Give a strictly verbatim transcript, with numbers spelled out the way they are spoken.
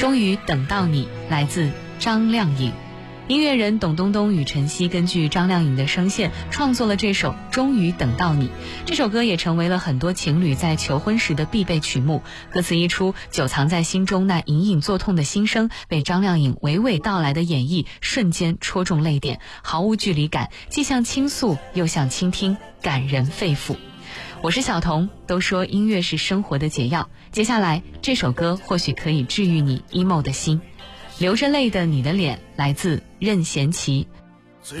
终于等到你，来自张靓颖。音乐人董冬冬与陈曦根据张靓颖的声线创作了这首《终于等到你》。这首歌也成为了很多情侣在求婚时的必备曲目。歌词一出，久藏在心中那隐隐作痛的心声被张靓颖娓娓道来的演绎瞬间戳中泪点，毫无距离感，既像倾诉又像倾听，感人肺腑。我是小童，都说音乐是生活的解药，接下来这首歌或许可以治愈你 emo 的心。流着泪的你的脸，来自任贤齐。